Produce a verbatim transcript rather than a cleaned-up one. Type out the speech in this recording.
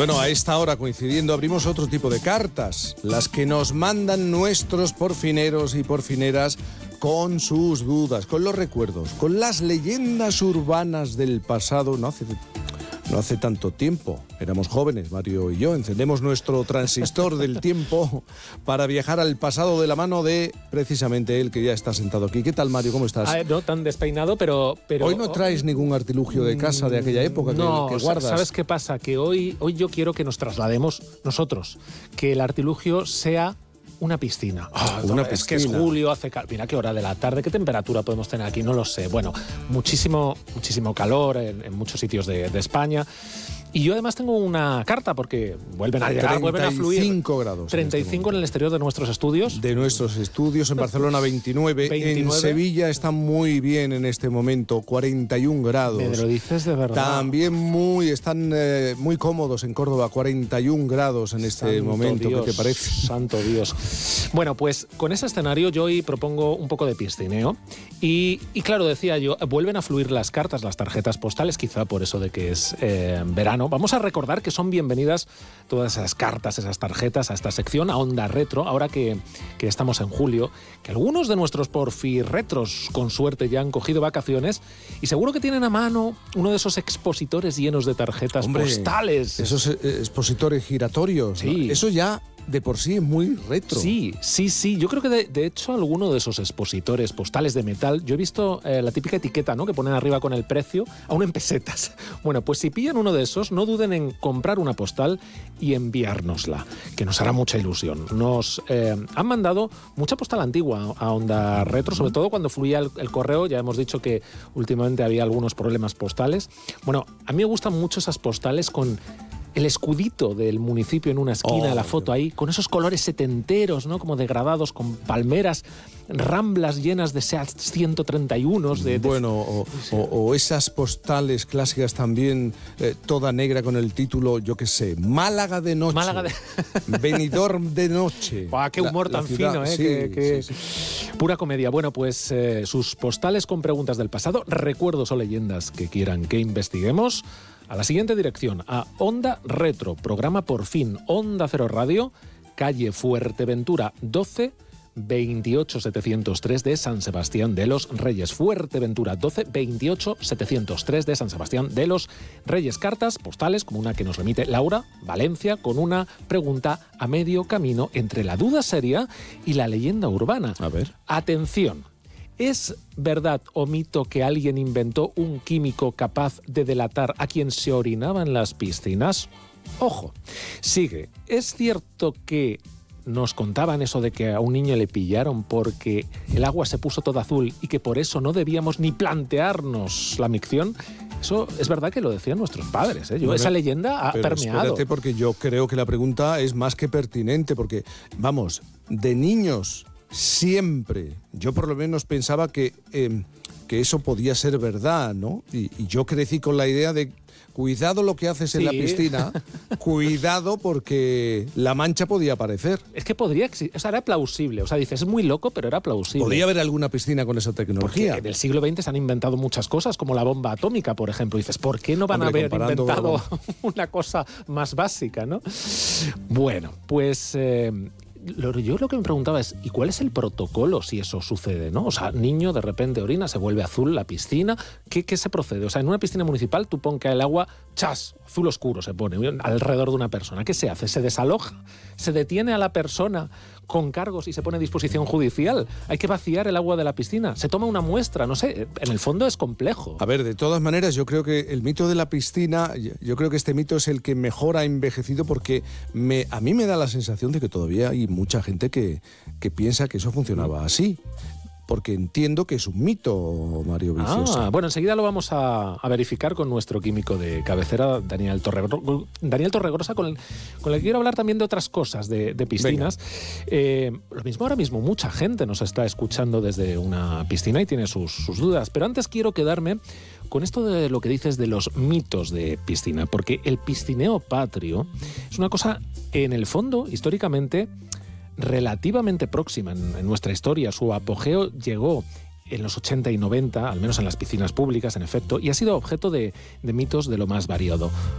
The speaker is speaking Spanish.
Bueno, a esta hora, coincidiendo, abrimos otro tipo de cartas, las que nos mandan nuestros porfineros y porfineras con sus dudas, con los recuerdos, con las leyendas urbanas del pasado. No hace, no hace tanto tiempo, éramos jóvenes, Mario y yo, encendemos nuestro transistor del tiempo para viajar al pasado de la mano de, precisamente, él que ya está sentado aquí. ¿Qué tal, Mario? ¿Cómo estás? Ah, no tan despeinado, pero, pero... Hoy no traes ningún artilugio de casa de aquella época no, que, que guardas. ¿Sabes qué pasa? Que hoy, hoy yo quiero que nos traslademos nosotros, que el artilugio sea una piscina. Oh, una es piscina. que es julio, hace calor. Mira qué hora de la tarde, qué temperatura podemos tener aquí, no lo sé. Bueno, muchísimo, muchísimo calor en, en muchos sitios de, de España. Y yo además tengo una carta porque vuelven a llegar, vuelven a fluir. treinta y cinco grados. treinta y cinco en, este en el exterior de nuestros estudios. De nuestros estudios, en Barcelona veintinueve. veintinueve. En Sevilla está muy bien en este momento, cuarenta y un grados. Me lo dices de verdad. También muy, están eh, muy cómodos en Córdoba, cuarenta y un grados en este Santo momento. Dios, ¿Qué te parece? Santo Dios. Bueno, pues con ese escenario yo hoy propongo un poco de piscineo. Y, y claro, decía yo, vuelven a fluir las cartas, las tarjetas postales, quizá por eso de que es eh, verano. Vamos a recordar que son bienvenidas todas esas cartas, esas tarjetas a esta sección, a Onda Retro, ahora que, que estamos en julio, que algunos de nuestros porfirretros con suerte ya han cogido vacaciones y seguro que tienen a mano uno de esos expositores llenos de tarjetas Hombre, postales. Esos eh, expositores giratorios. Sí. ¿No? Eso ya de por sí es muy retro. Sí, sí, sí. Yo creo que de, de hecho alguno de esos expositores postales de metal, yo he visto eh, la típica etiqueta, ¿no?, que ponen arriba con el precio, aún en pesetas. Bueno, pues si pillan uno de esos, no duden en comprar una postal y enviárnosla, que nos hará mucha ilusión. Nos eh, han mandado mucha postal antigua a Onda Retro, sobre todo cuando fluía el, el correo. Ya hemos dicho que últimamente había algunos problemas postales. Bueno, a mí me gustan mucho esas postales con el escudito del municipio en una esquina, oh, la foto ahí, con esos colores setenteros, ¿no?, como degradados, con palmeras, ramblas llenas de Seat ciento treinta y uno. De, de... Bueno, o, o, o esas postales clásicas también, eh, toda negra con el título, yo qué sé, Málaga de noche. Málaga de... Benidorm de noche. ¡Guau, qué humor la, tan la fino, eh! Sí, que, que... Sí, sí. Pura comedia. Bueno, pues eh, sus postales con preguntas del pasado, recuerdos o leyendas que quieran que investiguemos, a la siguiente dirección, a Onda Retro, programa Por Fin, Onda Cero Radio, calle Fuerteventura doce, veintiocho setecientos tres de San Sebastián de los Reyes. Fuerteventura doce, veintiocho setecientos tres de San Sebastián de los Reyes. Cartas postales como una que nos remite Laura, Valencia, con una pregunta a medio camino entre la duda seria y la leyenda urbana. A ver. Atención. ¿Es verdad o mito que alguien inventó un químico capaz de delatar a quien se orinaba en las piscinas? Ojo. Sigue. ¿Es cierto que nos contaban eso de que a un niño le pillaron porque el agua se puso toda azul y que por eso no debíamos ni plantearnos la micción? Eso es verdad que lo decían nuestros padres, ¿eh? Yo, bueno, esa leyenda ha pero permeado. Espérate, porque yo creo que la pregunta es más que pertinente, porque, vamos, de niños siempre, yo por lo menos pensaba que, eh, que eso podía ser verdad, ¿no? Y, y yo crecí con la idea de cuidado lo que haces en sí. la piscina, cuidado porque la mancha podía aparecer. Es que podría existir, o sea, era plausible, o sea, dices, es muy loco, pero era plausible. Podría haber alguna piscina con esa tecnología. Porque en el siglo veinte se han inventado muchas cosas, como la bomba atómica, por ejemplo. Y dices, ¿por qué no van Hombre, a haber inventado una cosa más básica, no? Bueno, pues... Eh, Lo, yo lo que me preguntaba es, ¿y cuál es el protocolo si eso sucede, no? O sea, niño de repente orina, se vuelve azul la piscina, ¿qué, qué se procede? O sea, en una piscina municipal tú pon que el agua, ¡chas!, azul oscuro se pone alrededor de una persona. ¿Qué se hace? ¿Se desaloja? ¿Se detiene a la persona con cargos y se pone a disposición judicial? ¿Hay que vaciar el agua de la piscina? ¿Se toma una muestra? No sé, en el fondo es complejo. A ver, de todas maneras, yo creo que el mito de la piscina, yo creo que este mito es el que mejor ha envejecido porque me, a mí me da la sensación de que todavía hay mucha gente que, que piensa que eso funcionaba así. Porque entiendo que es un mito, Mario Vicioso. Ah, bueno, enseguida lo vamos a, a verificar con nuestro químico de cabecera, Daniel Torregrosa, Daniel Torregrosa, con el, con el que quiero hablar también de otras cosas, de, de piscinas. Eh, lo mismo ahora mismo, mucha gente nos está escuchando desde una piscina y tiene sus, sus dudas. Pero antes quiero quedarme con esto de lo que dices de los mitos de piscina, porque el piscineo patrio es una cosa, en el fondo, históricamente, relativamente próxima en, en nuestra historia. Su apogeo llegó en los ochenta y noventa, al menos en las piscinas públicas, en efecto, y ha sido objeto de, de mitos de lo más variado.